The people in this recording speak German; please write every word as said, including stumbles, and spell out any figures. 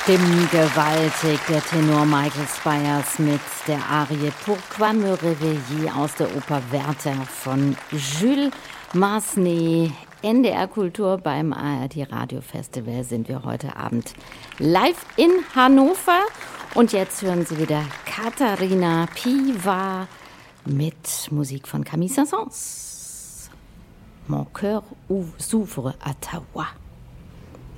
Stimmen gewaltig, der Tenor Michael Spyers mit der Arie Pourquoi me réveiller aus der Oper Werther von Jules Massenet. N D R Kultur beim A R D Radio Festival sind wir heute Abend live in Hannover. Und jetzt hören Sie wieder Katharina Piva mit Musik von Camille Saint-Saëns. Mon cœur s'ouvre à ta voix.